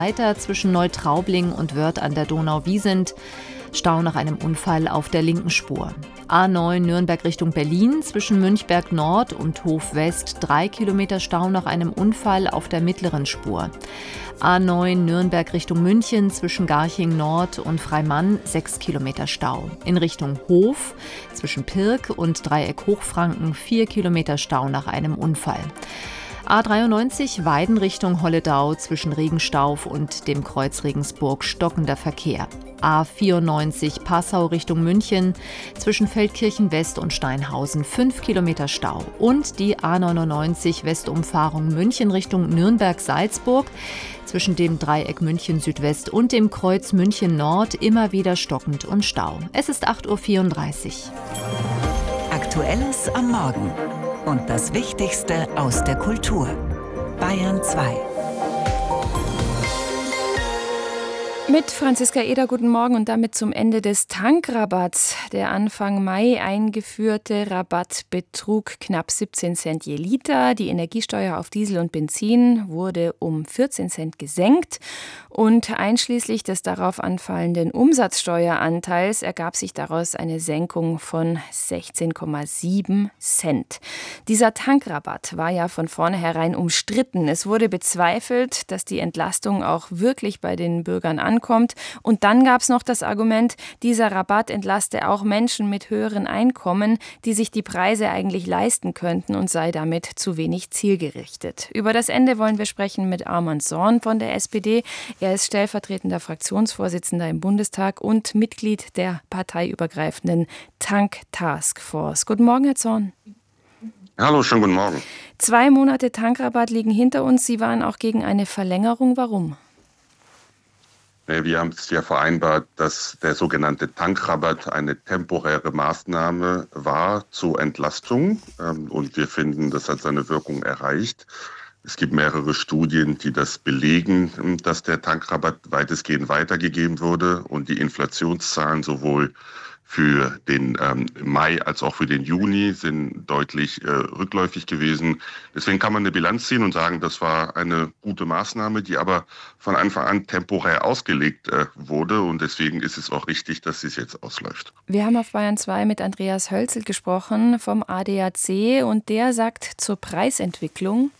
Weiter zwischen Neutraubling und Wörth an der Donau-Wiesent. Stau nach einem Unfall auf der linken Spur. A9 Nürnberg Richtung Berlin zwischen Münchberg Nord und Hof West 3 Kilometer Stau nach einem Unfall auf der mittleren Spur. A9 Nürnberg Richtung München zwischen Garching Nord und Freimann 6 Kilometer Stau. In Richtung Hof zwischen Pirk und Dreieck Hochfranken 4 Kilometer Stau nach einem Unfall. A93 Weiden Richtung Holledau zwischen Regenstauf und dem Kreuz Regensburg stockender Verkehr. A94 Passau Richtung München zwischen Feldkirchen West und Steinhausen 5 Kilometer Stau. Und die A99 Westumfahrung München Richtung Nürnberg-Salzburg zwischen dem Dreieck München Südwest und dem Kreuz München Nord immer wieder stockend und Stau. Es ist 8.34 Uhr. Aktuelles am Morgen und das Wichtigste aus der Kultur. Bayern 2. Mit Franziska Eder, guten Morgen und damit zum Ende des Tankrabatts. Der Anfang Mai eingeführte Rabatt betrug knapp 17 Cent je Liter. Die Energiesteuer auf Diesel und Benzin wurde um 14 Cent gesenkt und einschließlich des darauf anfallenden Umsatzsteueranteils ergab sich daraus eine Senkung von 16,7 Cent. Dieser Tankrabatt war ja von vornherein umstritten. Es wurde bezweifelt, dass die Entlastung auch wirklich bei den Bürgern ankommt. Und dann gab es noch das Argument, dieser Rabatt entlaste auch Menschen mit höheren Einkommen, die sich die Preise eigentlich leisten könnten und sei damit zu wenig zielgerichtet. Über das Ende wollen wir sprechen mit Armand Sorn von der SPD. Er ist stellvertretender Fraktionsvorsitzender im Bundestag und Mitglied der parteiübergreifenden Tank-Taskforce. Guten Morgen, Herr Zorn. Hallo, schönen guten Morgen. 2 Monate Tankrabatt liegen hinter uns. Sie waren auch gegen eine Verlängerung. Warum? Wir haben es ja vereinbart, dass der sogenannte Tankrabatt eine temporäre Maßnahme war zur Entlastung. Und wir finden, das hat seine Wirkung erreicht. Es gibt mehrere Studien, die das belegen, dass der Tankrabatt weitestgehend weitergegeben wurde und die Inflationszahlen sowohl für den Mai als auch für den Juni sind deutlich rückläufig gewesen. Deswegen kann man eine Bilanz ziehen und sagen, das war eine gute Maßnahme, die aber von Anfang an temporär ausgelegt wurde. Und deswegen ist es auch richtig, dass es jetzt ausläuft. Wir haben auf Bayern 2 mit Andreas Hölzel gesprochen vom ADAC und der sagt zur Preisentwicklung: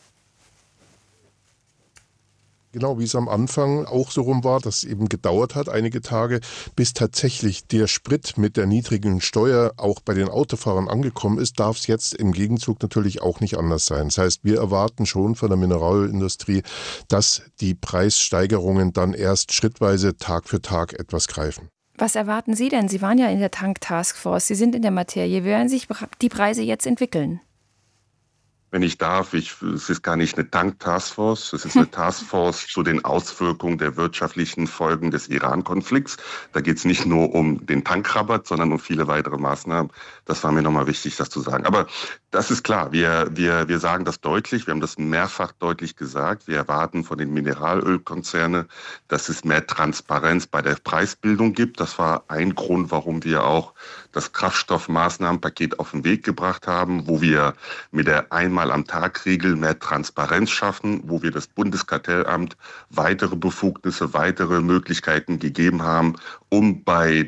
Genau wie es am Anfang auch so rum war, dass es eben gedauert hat, einige Tage, bis tatsächlich der Sprit mit der niedrigen Steuer auch bei den Autofahrern angekommen ist, darf es jetzt im Gegenzug natürlich auch nicht anders sein. Das heißt, wir erwarten schon von der Mineralölindustrie, dass die Preissteigerungen dann erst schrittweise Tag für Tag etwas greifen. Was erwarten Sie denn? Sie waren ja in der Tank-Taskforce, Sie sind in der Materie. Wie werden sich die Preise jetzt entwickeln? Wenn ich darf, es ist gar nicht eine Tank-Taskforce, es ist eine Taskforce zu den Auswirkungen der wirtschaftlichen Folgen des Iran-Konflikts. Da geht es nicht nur um den Tankrabatt, sondern um viele weitere Maßnahmen. Das war mir nochmal wichtig, das zu sagen. Aber das ist klar, wir sagen das deutlich, wir haben das mehrfach deutlich gesagt. Wir erwarten von den Mineralölkonzernen, dass es mehr Transparenz bei der Preisbildung gibt. Das war ein Grund, warum wir auch das Kraftstoffmaßnahmenpaket auf den Weg gebracht haben, wo wir mit der Einmal-am-Tag-Regel mehr Transparenz schaffen, wo wir das Bundeskartellamt weitere Befugnisse, weitere Möglichkeiten gegeben haben, um bei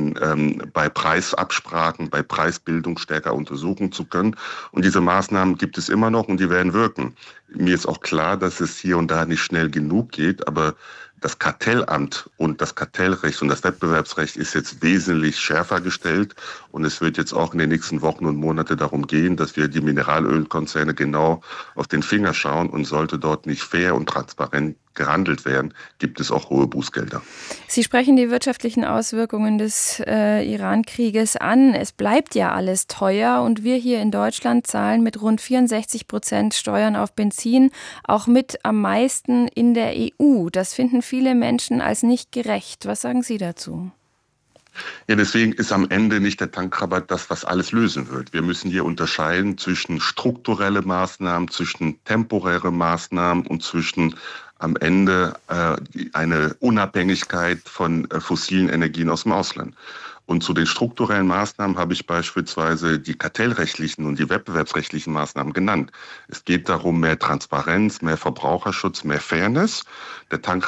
Preisabsprachen, bei Preisbildung stärker untersuchen zu können. Und diese Maßnahmen gibt es immer noch und die werden wirken. Mir ist auch klar, dass es hier und da nicht schnell genug geht, aber das Kartellamt und das Kartellrecht und das Wettbewerbsrecht ist jetzt wesentlich schärfer gestellt und es wird jetzt auch in den nächsten Wochen und Monaten darum gehen, dass wir die Mineralölkonzerne genau auf den Finger schauen und sollte dort nicht fair und transparent gehandelt werden, gibt es auch hohe Bußgelder. Sie sprechen die wirtschaftlichen Auswirkungen des Iran-Krieges an. Es bleibt ja alles teuer und wir hier in Deutschland zahlen mit rund 64% Steuern auf Benzin auch mit am meisten in der EU. Das finden viele Menschen als nicht gerecht. Was sagen Sie dazu? Ja, deswegen ist am Ende nicht der Tankrabatt das, was alles lösen wird. Wir müssen hier unterscheiden zwischen strukturelle Maßnahmen, zwischen temporäre Maßnahmen und zwischen am Ende eine Unabhängigkeit von fossilen Energien aus dem Ausland. Und zu den strukturellen Maßnahmen habe ich beispielsweise die kartellrechtlichen und die wettbewerbsrechtlichen Maßnahmen genannt. Es geht darum, mehr Transparenz, mehr Verbraucherschutz, mehr Fairness. Der Tankrabatt